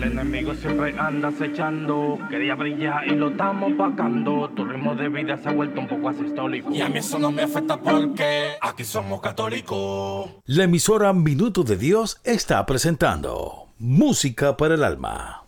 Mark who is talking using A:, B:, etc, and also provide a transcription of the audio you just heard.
A: El enemigo siempre anda acechando, quería brillar y lo estamos pagando. Tu ritmo de vida se ha vuelto un poco asistólico.
B: Y a mí eso no me afecta porque aquí somos católicos.
C: La emisora Minuto de Dios está presentando Música para el Alma.